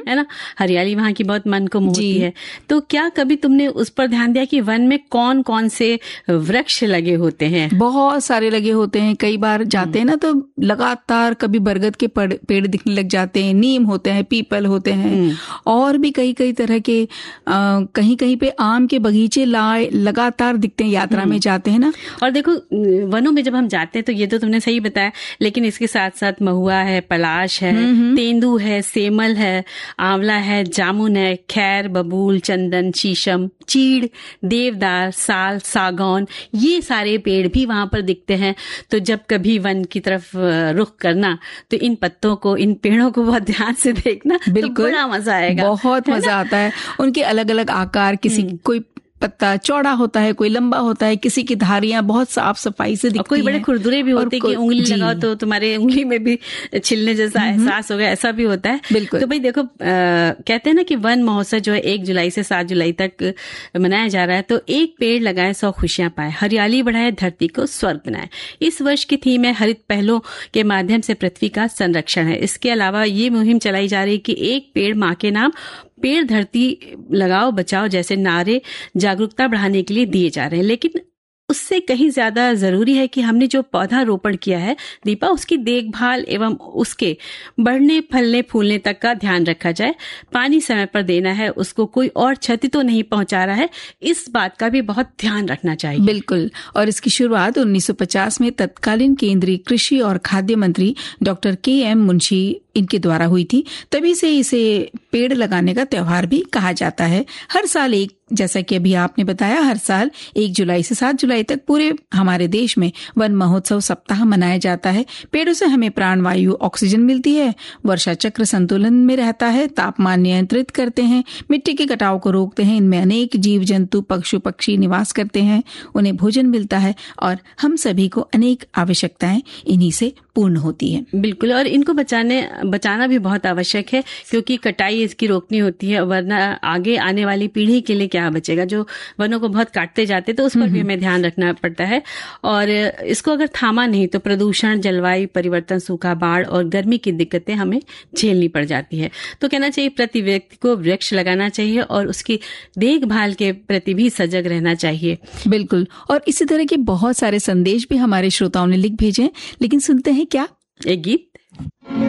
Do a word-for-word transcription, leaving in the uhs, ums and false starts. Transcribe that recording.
है ना, हरियाली वहाँ की बहुत मन को मोहती है। तो क्या कभी तुमने उस पर ध्यान दिया कि वन में कौन कौन से वृक्ष लगे होते हैं? बहुत सारे लगे होते हैं। कई बार जाते हैं ना तो लगातार कभी बरगद के पेड़ दिखने लग जाते हैं, नीम होते हैं, पीपल होते हैं, और भी कई कई तरह के, आ, कहीं कहीं पे आम के बगीचे लगातार दिखते हैं यात्रा में जाते हैं ना। और देखो वनों में जब हम जाते हैं तो ये तो तुमने सही बताया, लेकिन इसके साथ साथ महुआ है, पलाश है, तेंदू है, सेमल है, आंवला है, जामुन है, खैर, बबूल, चंदन, शीशम, चीड़, देवदार, साल, सागौन, ये सारे पेड़ भी वहां पर दिखते हैं। तो जब कभी वन की तरफ रुख करना तो इन पत्तों को, इन पेड़ों को बहुत ध्यान से देखना, बिल्कुल तो बड़ा मजा आएगा, बहुत मजा आता है। उनके अलग अलग आकार, किसी कोई पत्ता चौड़ा होता है, कोई लंबा होता है, किसी की धारियां बहुत साफ सफाई से दिखती हैं, कोई बड़े खुरदुरे भी होते हैं कि उंगली लगाओ तो तुम्हारे उंगली में भी छिलने जैसा एहसास हो गया, ऐसा भी होता है। बिल्कुल। तो भाई देखो, आ, कहते हैं ना कि वन महोत्सव जो है एक जुलाई से सात जुलाई तक मनाया जा रहा है। तो एक पेड़ लगाए सौ खुशियां पाए, हरियाली बढ़ाए धरती को स्वर्ग बनाए। इस वर्ष की थीम है हरित पहलों के माध्यम से पृथ्वी का संरक्षण है। इसके अलावा ये मुहिम चलाई जा रही है कि एक पेड़ माँ के नाम, पेड़ धरती लगाओ बचाओ जैसे नारे जागरूकता बढ़ाने के लिए दिए जा रहे हैं। लेकिन उससे कहीं ज्यादा जरूरी है कि हमने जो पौधा रोपण किया है दीपा, उसकी देखभाल एवं उसके बढ़ने फलने फूलने तक का ध्यान रखा जाए। पानी समय पर देना है, उसको कोई और क्षति तो नहीं पहुंचा रहा है, इस बात का भी बहुत ध्यान रखना चाहिए। बिल्कुल। और इसकी शुरुआत उन्नीस सौ पचास में तत्कालीन केंद्रीय कृषि और खाद्य मंत्री डॉक्टर के एम मुंशी इनके द्वारा हुई थी। तभी से इसे पेड़ लगाने का त्योहार भी कहा जाता है। हर साल एक, जैसा कि अभी आपने बताया, हर साल एक जुलाई से सात जुलाई तक पूरे हमारे देश में वन महोत्सव सप्ताह मनाया जाता है। पेड़ों से हमें प्राणवायु, ऑक्सीजन मिलती है, वर्षा चक्र संतुलन में रहता है, तापमान नियंत्रित करते हैं, मिट्टी के कटाव को रोकते हैं, इनमें अनेक जीव जंतु, पशु पक्षी निवास करते हैं, उन्हें भोजन मिलता है और हम सभी को अनेक आवश्यकताएं इन्हीं से पूर्ण होती है। बिल्कुल। और इनको बचाने बचाना भी बहुत आवश्यक है, क्योंकि कटाई इसकी रोकनी होती है, वरना आगे आने वाली पीढ़ी के लिए क्या बचेगा। जो वनों को बहुत काटते जाते तो उस पर भी हमें ध्यान रखना पड़ता है। और इसको अगर थामा नहीं तो प्रदूषण, जलवायु परिवर्तन, सूखा, बाढ़ और गर्मी की दिक्कतें हमें झेलनी पड़ जाती है। तो कहना चाहिए प्रति व्यक्ति को वृक्ष लगाना चाहिए और उसकी देखभाल के प्रति भी सजग रहना चाहिए। बिल्कुल। और इसी तरह के बहुत सारे संदेश भी हमारे श्रोताओं ने लिख भेजे, लेकिन सुनते हैं क्या, एक गीत।